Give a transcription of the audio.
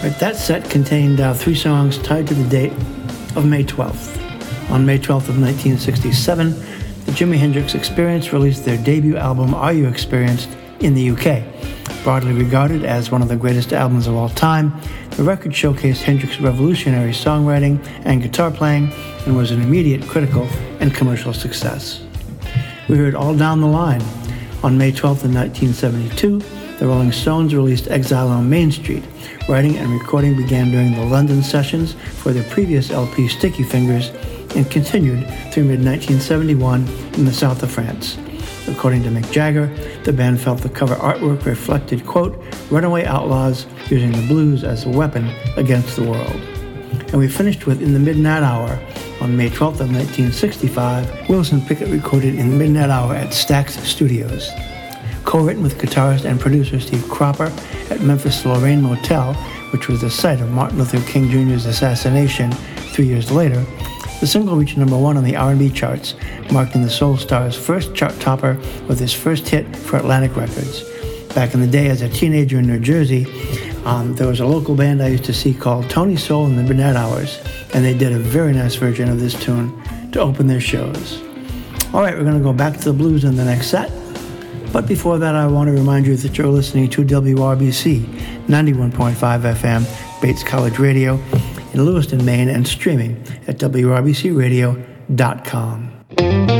Right, that set contained 3 songs tied to the date of May 12th. On May 12th of 1967, the Jimi Hendrix Experience released their debut album, Are You Experienced, in the UK. Broadly regarded as one of the greatest albums of all time, the record showcased Hendrix's revolutionary songwriting and guitar playing and was an immediate critical and commercial success. We heard All Down the Line. On May 12th of 1972, the Rolling Stones released Exile on Main Street. Writing and recording began during the London sessions for their previous LP Sticky Fingers and continued through mid-1971 in the south of France. According to Mick Jagger, the band felt the cover artwork reflected, quote, runaway outlaws using the blues as a weapon against the world. And we finished with In the Midnight Hour. On May 12th of 1965, Wilson Pickett recorded In the Midnight Hour at Stax Studios. Co-written with guitarist and producer Steve Cropper at Memphis Lorraine Motel, which was the site of Martin Luther King Jr.'s assassination 3 years later, the single reached number 1 on the R&B charts, marking the Soul Star's first chart topper with his first hit for Atlantic Records. Back in the day, as a teenager in New Jersey, there was a local band I used to see called Tony Soul and the Midnight Hours, and they did a very nice version of this tune to open their shows. All right, we're going to go back to the blues in the next set. But before that, I want to remind you that you're listening to WRBC 91.5 FM, Bates College Radio in Lewiston, Maine, and streaming at WRBCradio.com.